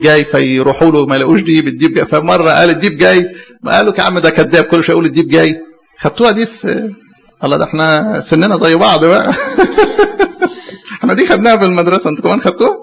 جاي فيروحوا له ما يلاقوش ديب، الديب جاي. فمره قال الديب جاي، ما قالوا يا عم ده كذاب كل شويه يقول الديب جاي. خدتوها دي في الله، ده احنا سننا زي بعض بقى. احنا دي خدناها في المدرسه، انتوا كمان خدتوها؟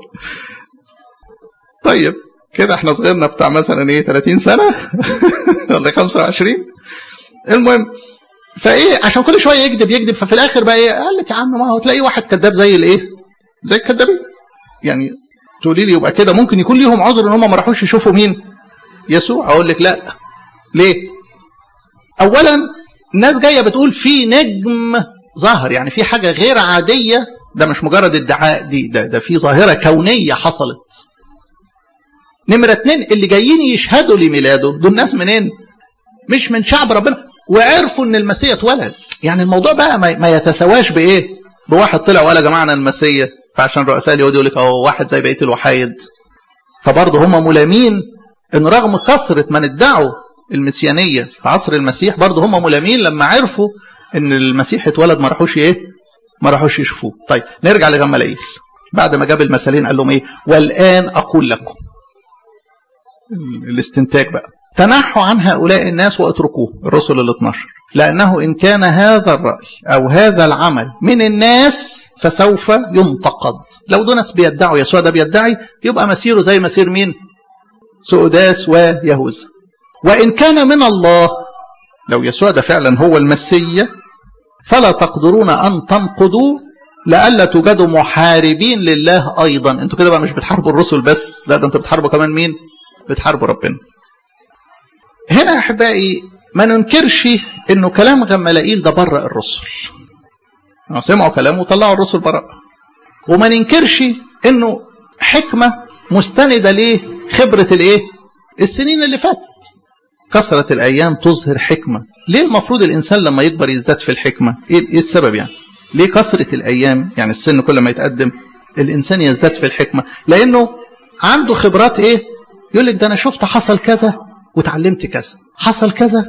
طيب كده احنا صغيرنا بتاع مثلا ايه 30 سنه ولا 25. المهم فايه عشان كل شويه يكذب، ففي الاخر بقى ايه قال لك يا عم ما هو تلاقي واحد كذاب زي الايه، زي الكذابين. يعني تقولي لي يبقى كده ممكن يكون ليهم عذر ان هم ما راحوش يشوفوا مين؟ يسوع. اقول لك لا. ليه؟ اولا الناس جايه بتقول في نجم ظهر، يعني في حاجه غير عاديه، ده مش مجرد ادعاء، ده في ظاهره كونيه حصلت. نمره 2 اللي جايين يشهدوا لميلاده دول ناس منين؟ مش من شعب ربنا، وعرفوا ان المسيح اتولد. يعني الموضوع بقى ما يتساواش بايه؟ بواحد طلع وقال يا جماعه انا المسيح، فعشان رؤساء اليهود يقول لك اهو واحد زي بقيه الوحايد. فبرضه هم ملامين ان رغم كثره من ادعوا المسيانيه في عصر المسيح، برضه هم ملامين لما عرفوا ان المسيح اتولد ما راحوش ايه؟ ما راحوش يشوفوه. طيب نرجع لغمالائيل بعد ما جاب المثلين قال لهم ايه؟ والان اقول لكم. الاستنتاج بقى، تنحوا عن هؤلاء الناس واتركوه، الرسل ال12، لأنه إن كان هذا الرأي أو هذا العمل من الناس فسوف ينتقد. لو دول ناس بيدعوا يسوع ده بيدعي، يبقى مسيره زي مسير مين؟ سؤداس ويهوذا. وإن كان من الله، لو يسوع ده فعلا هو المسيح، فلا تقدرون أن تنقضوا لئلا توجدوا محاربين لله أيضا. أنتوا كده بقى مش بتحاربوا الرسل بس، لا ده أنتوا بتحاربوا كمان مين؟ بتحاربوا ربنا. هنا يا أحبائي ما ننكرش إنه كلام غمالائيل ده برأ الرسل، سمعوا كلامه وطلعوا الرسل براء. وما ننكرش إنه حكمة مستندة ليه خبرة الإيه؟ السنين اللي فاتت. كثرة الأيام تظهر حكمة. ليه المفروض الإنسان لما يكبر يزداد في الحكمة؟ إيه السبب يعني؟ ليه كثرة الأيام يعني السن كل ما يتقدم الإنسان يزداد في الحكمة؟ لأنه عنده خبرات إيه؟ يقول لك ده أنا شفت حصل كذا وتعلمت كذا، حصل كذا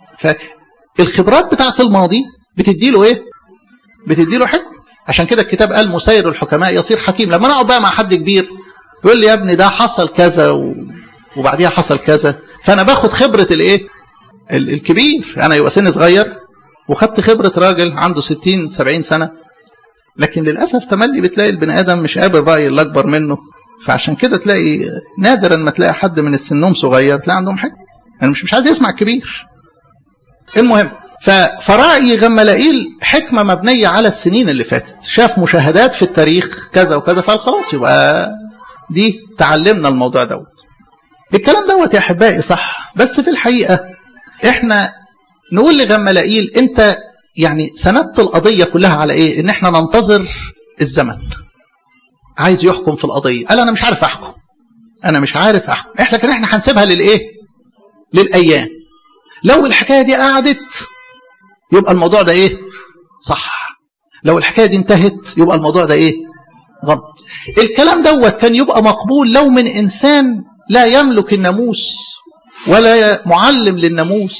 فالخبرات بتاعت الماضي بتديله ايه؟ بتديله حكم. عشان كده الكتاب قال مسير الحكماء يصير حكيم. لما نقعد بقى مع حد كبير يقول لي يا ابني ده حصل كذا وبعديها حصل كذا، فانا باخد خبرة الايه؟ الكبير. انا يبقى سن صغير وخدت خبرة راجل عنده 60 70 سنة، لكن للاسف تملي بتلاقي البني ادم مش قابل رأي اللي اكبر منه. فعشان كده تلاقي نادرا ما تلاقي حد من السنهم صغير تلاقي عندهم حكمة، يعني مش عايز يسمع الكبير. المهم فرأي غمالائيل حكمة مبنية على السنين اللي فاتت، شاف مشاهدات في التاريخ كذا وكذا، فخلاص يبقى دي تعلمنا الموضوع دوت. الكلام دوت يا أحبائي صح، بس في الحقيقة احنا نقول لغمالائيل انت يعني سندت القضية كلها على ايه؟ ان احنا ننتظر الزمن. عايز يحكم في القضية، قال انا مش عارف احكم، انا مش عارف احكم، لكن احنا هنسيبها للايه؟ للايام. لو الحكايه دي قعدت يبقى الموضوع ده ايه؟ صح. لو الحكايه دي انتهت يبقى الموضوع ده ايه؟ غلط. الكلام دوت كان يبقى مقبول لو من انسان لا يملك الناموس ولا معلم للناموس.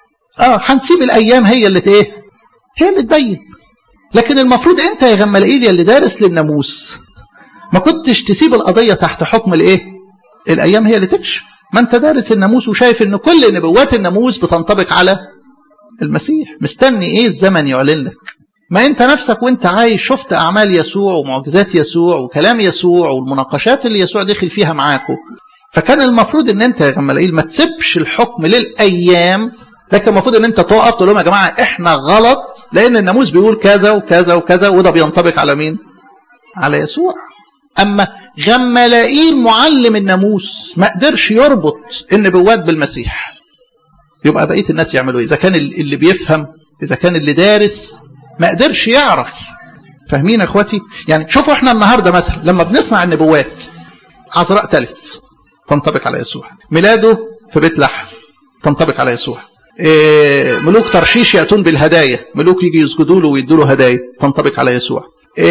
هنسيب الايام هي اللي ايه؟ هي اللي تبين. لكن المفروض انت يا غمالائيل اللي دارس للناموس ما كنتش تسيب القضيه تحت حكم الايه؟ الايام هي اللي تكشف. ما انت دارس الناموس وشايف ان كل نبوات الناموس بتنطبق على المسيح، مستني ايه الزمن يعلن لك؟ ما انت نفسك وانت عايش شفت اعمال يسوع ومعجزات يسوع وكلام يسوع والمناقشات اللي يسوع دخل فيها معاكم. فكان المفروض ان انت يا غمالائيل ما تسيبش الحكم للايام، لكن المفروض ان انت تقف تقول لهم يا جماعه احنا غلط، لان الناموس بيقول كذا وكذا وكذا، وده بينطبق على مين؟ على يسوع. اما غمالائيل معلم الناموس ما قدرش يربط النبوات بالمسيح، يبقى بقيه الناس يعملوا ايه؟ اذا كان اللي بيفهم، اذا كان اللي دارس ما قدرش يعرف. فاهمين يا اخواتي؟ يعني شوفوا احنا النهارده مثلا لما بنسمع النبوات، عذراء تلت تنطبق على يسوع، ميلاده في بيت لحم تنطبق على يسوع، ملوك ترشيش ياتون بالهدايا، ملوك يجي يسجدوا له ويدوا له هدايا تنطبق على يسوع،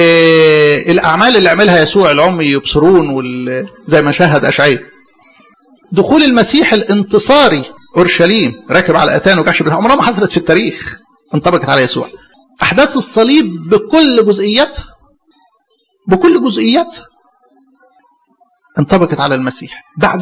الأعمال اللي عملها يسوع، العمي يبصرون زي ما شاهد أشعياء، دخول المسيح الانتصاري أورشليم راكب على أتان وجحش بتاعه، عمرها ما حصلت في التاريخ، انطبقت على يسوع. أحداث الصليب بكل جزئياتها، بكل جزئياتها. انطبقت على المسيح. بعد